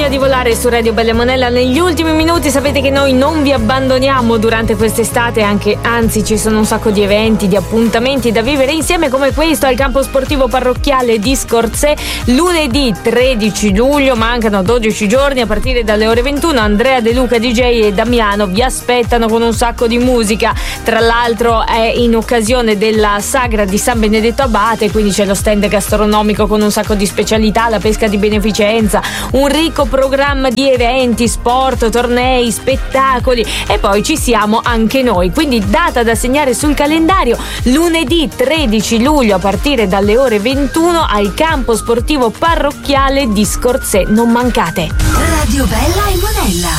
Voglia di volare su Radio Bella Monella negli ultimi minuti. Sapete che noi non vi abbandoniamo durante quest'estate, anzi ci sono un sacco di eventi, di appuntamenti da vivere insieme, come questo al campo sportivo parrocchiale di Scorzè. Lunedì 13 luglio, mancano 12 giorni, a partire dalle ore 21 Andrea De Luca DJ e Damiano vi aspettano con un sacco di musica. Tra l'altro è in occasione della sagra di San Benedetto Abate, quindi c'è lo stand gastronomico con un sacco di specialità, la pesca di beneficenza, un ricco programma di eventi, sport, tornei, spettacoli, e poi ci siamo anche noi. Quindi data da segnare sul calendario: lunedì 13 luglio a partire dalle ore 21 al campo sportivo parrocchiale di Scorzè. Non mancate. Radio Bella e Monella.